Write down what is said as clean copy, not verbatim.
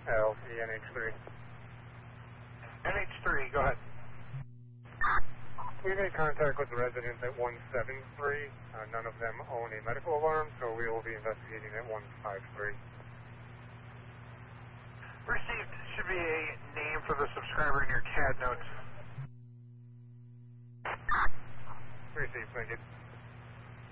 LC NH3. NH3, go ahead. We made contact with the residents at 173. None of them own a medical alarm, so we will be investigating at 153. Received. Should be a name for the subscriber in your CAD notes. Received, thank you.